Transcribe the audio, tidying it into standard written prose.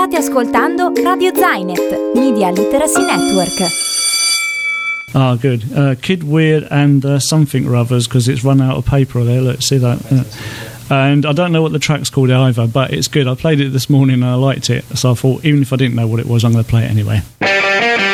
State ascoltando Radio Zainet, Media Literacy Network. Ah, good. Kid Weird and something or others, because it's run out of paper there. Look, see that? And I don't know what the track's called either, but it's good. I played it this morning and I liked it, so I thought even if I didn't know what it was, I'm going to play it anyway.